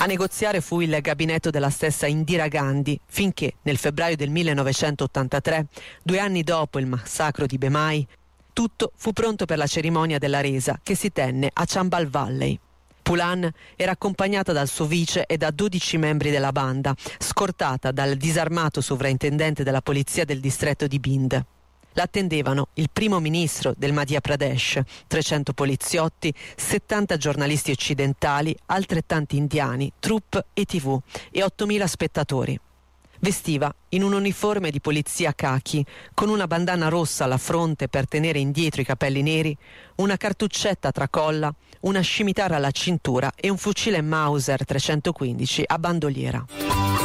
A negoziare fu il gabinetto della stessa Indira Gandhi, finché nel febbraio del 1983, 2 anni dopo il massacro di Bemai, tutto fu pronto per la cerimonia della resa che si tenne a Chambal Valley. Poolan era accompagnata dal suo vice e da 12 membri della banda, scortata dal disarmato sovrintendente della polizia del distretto di Bind. L'attendevano il primo ministro del Madhya Pradesh, 300 poliziotti, 70 giornalisti occidentali, altrettanti indiani, troupe e TV e 8.000 spettatori. Vestiva in un uniforme di polizia khaki, con una bandana rossa alla fronte per tenere indietro i capelli neri, una cartuccetta a tracolla, una scimitarra alla cintura e un fucile Mauser 315 a bandoliera.